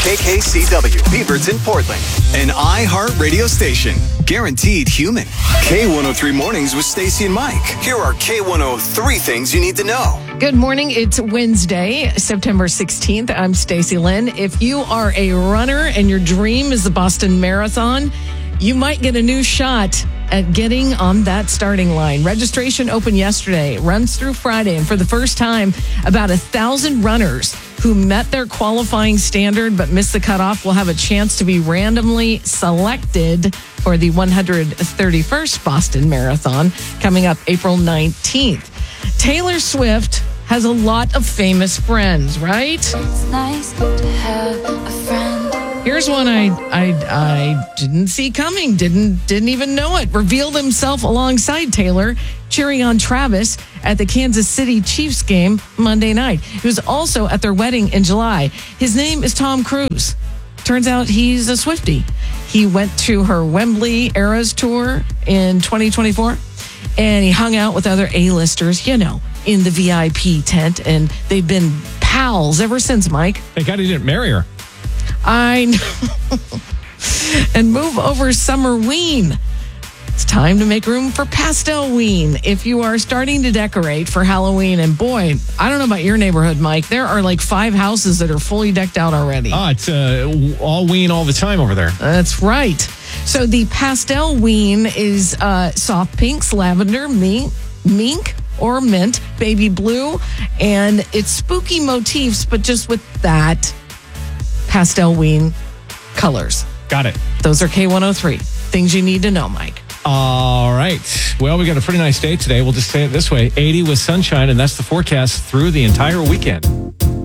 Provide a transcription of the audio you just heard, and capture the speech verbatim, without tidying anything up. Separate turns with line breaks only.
K K C W, Beaverton, Portland. An iHeart radio station. Guaranteed human. K one oh three Mornings with Stacey and Mike. Here are K one oh three things you need to know.
Good morning. It's Wednesday, September sixteenth. I'm Stacey Lynn. If you are a runner and your dream is the Boston Marathon, you might get a new shot at getting on that starting line. Registration opened yesterday, runs through Friday, and for the first time, about a thousand runners who met their qualifying standard but missed the cutoff will have a chance to be randomly selected for the one hundred thirty-first Boston Marathon coming up April nineteenth. Taylor Swift has a lot of famous friends, right?
It's nice to have a friend.
Here's one I, I I didn't see coming, didn't didn't even know it. Revealed himself alongside Taylor, cheering on Travis at the Kansas City Chiefs game Monday night. He was also at their wedding in July. His name is Tom Cruise. Turns out he's a Swiftie. He went to her Wembley Eras tour in twenty twenty-four, and he hung out with other A-listers, you know, in the V I P tent, and they've been pals ever since, Mike.
Thank God he didn't marry her.
I know. And move over Summerween. It's time to make room for Pastelween. If you are starting to decorate for Halloween, and boy, I don't know about your neighborhood, Mike, there are like five houses that are fully decked out already.
Oh, it's uh, all ween all the time over there.
That's right. So the Pastelween is uh, soft pinks, lavender, mink, mink, or mint, baby blue, and it's spooky motifs, but just with that Pastelween colors.
Got it.
Those are K one oh three. Things you need to know, Mike.
All right. Well, we got a pretty nice day today. We'll just say it this way. eighty with sunshine, and that's the forecast through the entire weekend.